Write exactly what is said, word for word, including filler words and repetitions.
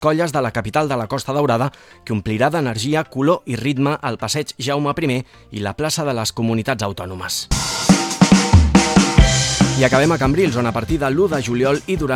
colles de la capital de la Costa Daurada, que omplirà d'energia, color i ritme el passeig Jaume primer i la plaça de les Comunitats Autònomes. I acabem a Cambrils, on a partir de l'u de juliol i durant